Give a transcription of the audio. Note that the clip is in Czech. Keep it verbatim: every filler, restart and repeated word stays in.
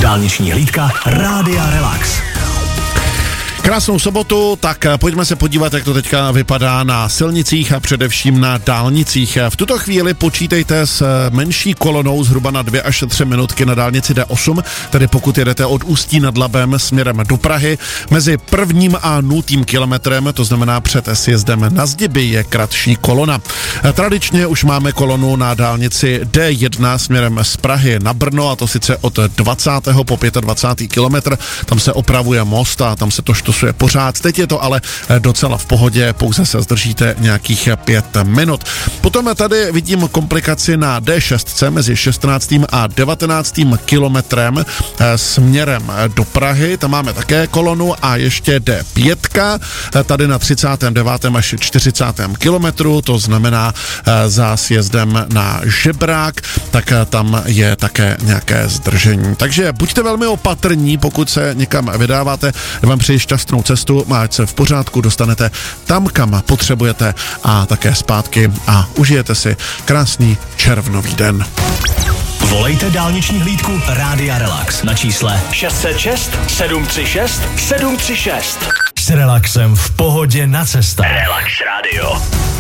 Dálniční hlídka Rádia Relax. Krásnou sobotu, tak pojďme se podívat, jak to teďka vypadá na silnicích a především na dálnicích. V tuto chvíli počítejte s menší kolonou zhruba na dvě až tři minutky na dálnici D osm, tedy pokud jedete od Ústí nad Labem směrem do Prahy. Mezi prvním a nultým kilometrem, to znamená před sjezdem na Zdiby, je kratší kolona. Tradičně už máme kolonu na dálnici D jedna směrem z Prahy na Brno, a to sice od dvacátého po dvacátého pátého kilometr. Tam se opravuje most a tam se to štosuje pořád. Teď je to ale docela v pohodě, pouze se zdržíte nějakých pět minut. Potom tady vidím komplikaci na D šest mezi šestnáctým a devatenáctým kilometrem směrem do Prahy. Tam máme také kolonu a ještě D pět tady na třicátém devátém až čtyřicátém kilometru, to znamená za sjezdem na Žebrák, tak tam je také nějaké zdržení. Takže buďte velmi opatrní, pokud se někam vydáváte. Já vám přeji šťastnou cestu, ať se v pořádku dostanete tam, kam potřebujete, a také zpátky a užijete si krásný červnový den. Volejte dálniční hlídku Rádia Relax na čísle šest set šest sedm tři šest sedm tři šest. S relaxem v pohodě na cestách. Relax Radio.